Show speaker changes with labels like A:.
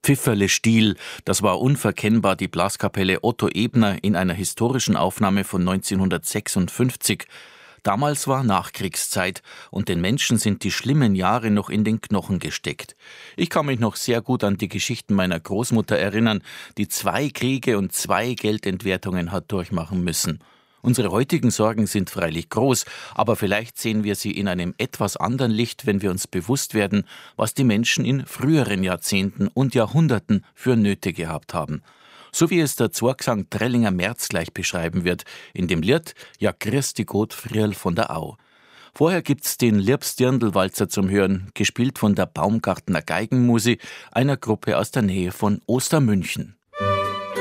A: Pfifferle-Stiel, das war unverkennbar die Blaskapelle Otto Ebner in einer historischen Aufnahme von 1956. Damals war Nachkriegszeit und den Menschen sind die schlimmen Jahre noch in den Knochen gesteckt. Ich kann mich noch sehr gut an die Geschichten meiner Großmutter erinnern, die 2 Kriege und 2 Geldentwertungen hat durchmachen müssen. Unsere heutigen Sorgen sind freilich groß, aber vielleicht sehen wir sie in einem etwas anderen Licht, wenn wir uns bewusst werden, was die Menschen in früheren Jahrzehnten und Jahrhunderten für Nöte gehabt haben. So wie es der Zwergsang Trellinger März gleich beschreiben wird, in dem Lied Ja Christi Gott Frierl von der Au. Vorher gibt's den Lirbsdirndl-Walzer zum Hören, gespielt von der Baumgartner Geigenmusik, einer Gruppe aus der Nähe von Ostermünchen.